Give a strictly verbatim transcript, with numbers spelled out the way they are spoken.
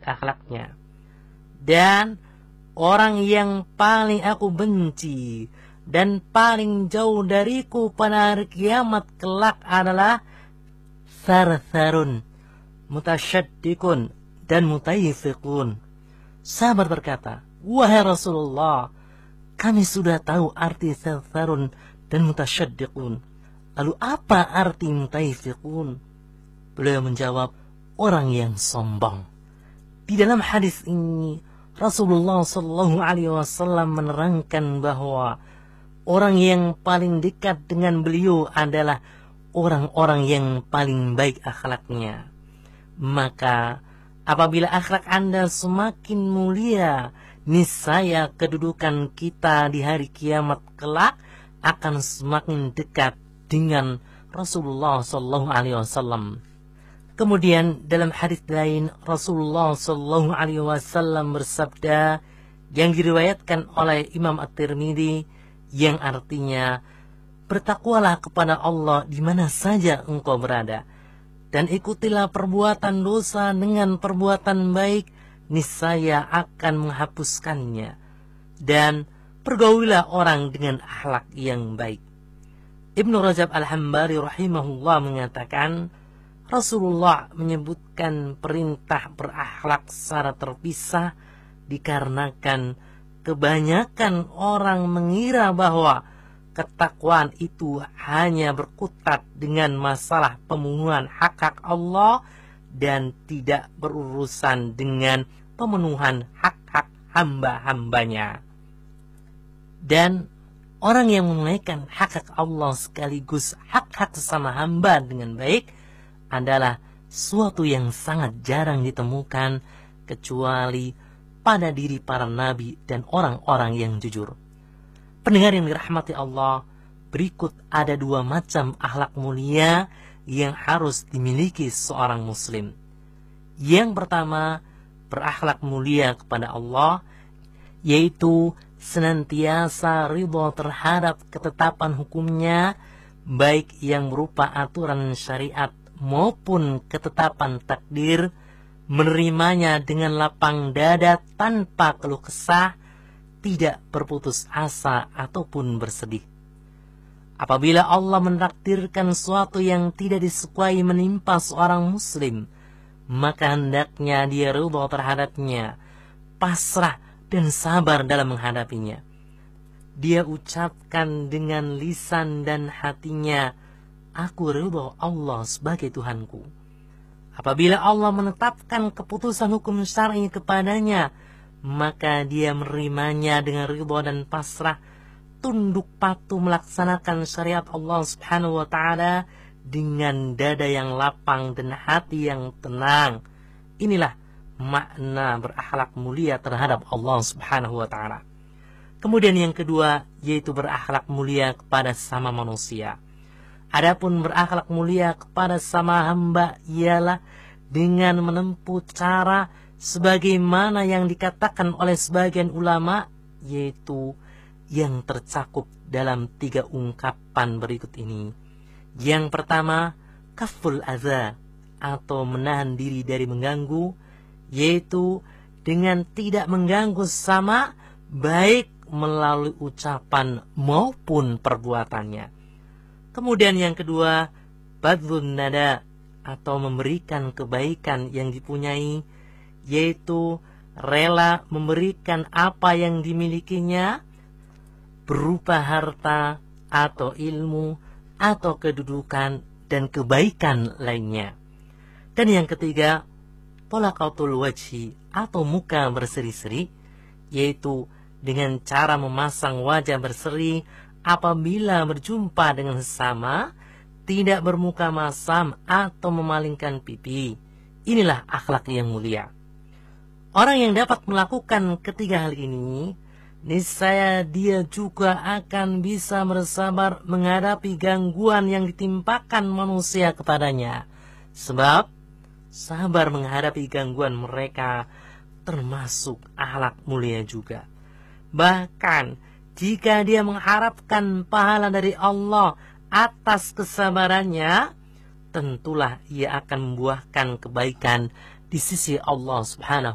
akhlaknya. Dan orang yang paling aku benci dan paling jauh dariku pada hari kiamat kelak adalah sarsarun, mutasyaddiqun, dan mutayyifiqun. Sahabat berkata, wahai Rasulullah, kami sudah tahu arti sarsarun dan mutasyaddiqun. Lalu apa arti mutayyifiqun? Beliau menjawab, orang yang sombong. Di dalam hadis ini Rasulullah Shallallahu Alaihi Wasallam menerangkan bahwa orang yang paling dekat dengan beliau adalah orang-orang yang paling baik akhlaknya. Maka apabila akhlak Anda semakin mulia, niscaya kedudukan kita di hari kiamat kelak akan semakin dekat dengan Rasulullah Shallallahu Alaihi Wasallam. Kemudian dalam hadis lain Rasulullah Shallallahu Alaihi Wasallam bersabda yang diriwayatkan oleh Imam At-Tirmidzi, yang artinya, bertakwalah kepada Allah di mana saja engkau berada, dan ikutilah perbuatan dosa dengan perbuatan baik, niscaya akan menghapuskannya, dan pergaulilah orang dengan akhlak yang baik. Ibnu Rajab Al-Hambali rahimahullah mengatakan, Rasulullah menyebutkan perintah berakhlak secara terpisah dikarenakan kebanyakan orang mengira bahwa ketakwaan itu hanya berkutat dengan masalah pemenuhan hak-hak Allah dan tidak berurusan dengan pemenuhan hak-hak hamba-hambanya. Dan orang yang menunaikan hak-hak Allah sekaligus hak-hak sesama hamba dengan baik adalah suatu yang sangat jarang ditemukan kecuali pada diri para nabi dan orang-orang yang jujur. Pendengar yang dirahmati Allah, berikut ada dua macam akhlak mulia yang harus dimiliki seorang muslim. Yang pertama, berakhlak mulia kepada Allah, yaitu senantiasa ridha terhadap ketetapan hukumnya, baik yang berupa aturan syariat maupun ketetapan takdir, menerimanya dengan lapang dada tanpa keluh kesah, tidak berputus asa ataupun bersedih. Apabila Allah mentakdirkan sesuatu yang tidak disukai menimpa seorang muslim, maka hendaknya dia ridha terhadapnya, pasrah dan sabar dalam menghadapinya. Dia ucapkan dengan lisan dan hatinya, aku ridha Allah sebagai Tuhanku. Apabila Allah menetapkan keputusan hukum syar'i kepadanya, maka dia menerimanya dengan ridha dan pasrah, tunduk patuh melaksanakan syariat Allah Subhanahu wa taala dengan dada yang lapang dan hati yang tenang. Inilah makna berakhlak mulia terhadap Allah Subhanahu wa taala. Kemudian yang kedua, yaitu berakhlak mulia kepada sama manusia. Adapun berakhlak mulia kepada sama hamba ialah dengan menempuh cara sebagaimana yang dikatakan oleh sebagian ulama, yaitu yang tercakup dalam tiga ungkapan berikut ini. Yang pertama, kaful adza, atau menahan diri dari mengganggu, yaitu dengan tidak mengganggu sama, baik melalui ucapan maupun perbuatannya. Kemudian yang kedua, badlun nada, atau memberikan kebaikan yang dipunyai, yaitu rela memberikan apa yang dimilikinya berupa harta atau ilmu atau kedudukan dan kebaikan lainnya. Dan yang ketiga, talaqatul wajhi, atau muka berseri-seri, yaitu dengan cara memasang wajah berseri apabila berjumpa dengan sesama, tidak bermuka masam atau memalingkan pipi. Inilah akhlak yang mulia. Orang yang dapat melakukan ketiga hal ini, niscaya dia juga akan bisa bersabar menghadapi gangguan yang ditimpakan manusia kepadanya. Sebab sabar menghadapi gangguan mereka termasuk akhlak mulia juga. Bahkan jika dia mengharapkan pahala dari Allah atas kesabarannya, tentulah ia akan membuahkan kebaikan di sisi Allah Subhanahu